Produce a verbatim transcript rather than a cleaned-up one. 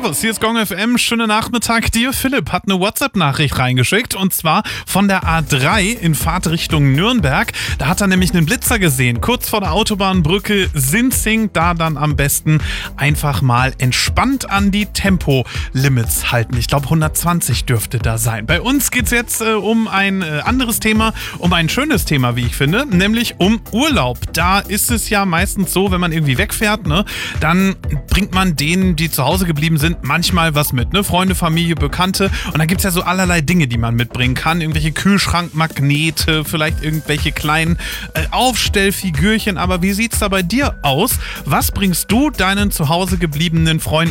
Servus, hier ist Gong F M. Schönen Nachmittag dir. Philipp hat eine WhatsApp-Nachricht reingeschickt und zwar von der A drei in Fahrtrichtung Nürnberg. Da hat er nämlich einen Blitzer gesehen, kurz vor der Autobahnbrücke Sinzing. Da dann am besten einfach mal entspannt an die Tempolimits halten. Ich glaube hundertzwanzig dürfte da sein. Bei uns geht es jetzt äh, um ein äh, anderes Thema, um ein schönes Thema, wie ich finde, nämlich um Urlaub. Da ist es ja meistens so, wenn man irgendwie wegfährt, ne, dann bringt man denen, die zu Hause geblieben sind, manchmal was mit, ne? Freunde, Familie, Bekannte. Und dann gibt es ja so allerlei Dinge, die man mitbringen kann. Irgendwelche Kühlschrankmagnete, vielleicht irgendwelche kleinen äh, Aufstellfigürchen. Aber wie sieht's da bei dir aus? Was bringst du deinen zu Hause gebliebenen Freunden